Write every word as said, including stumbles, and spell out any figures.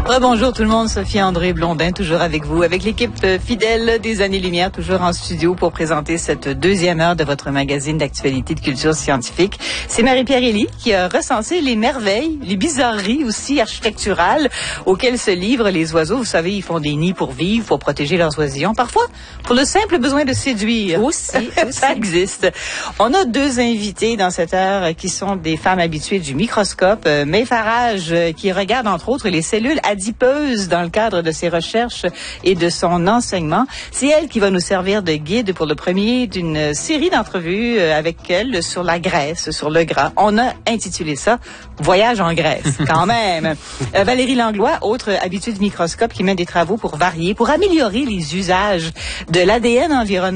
Bonjour tout le monde, Sophie André Blondin, toujours avec vous, avec l'équipe fidèle des Années-Lumière, toujours en studio pour présenter cette deuxième heure de votre magazine d'actualité de culture scientifique. C'est Marie-Pierre Elie qui a recensé les merveilles, les bizarreries aussi architecturales auxquelles se livrent les oiseaux. Vous savez, ils font des nids pour vivre, pour protéger leurs oisillons, parfois pour le simple besoin de séduire. Aussi, aussi. Ça existe. On a deux invités dans cette heure qui sont des femmes habituées du microscope. May Farage, qui regarde entre autres les cellules adipeuses dans le cadre de ses recherches et de son enseignement. C'est elle qui va nous servir de guide pour le premier d'une série d'entrevues avec elle sur la graisse, sur le gras. On a intitulé ça « Voyage en Grèce », quand même. euh, Valérie Langlois, autre habituée du microscope qui mène des travaux pour varier, pour améliorer les usages de l'A D N environnemental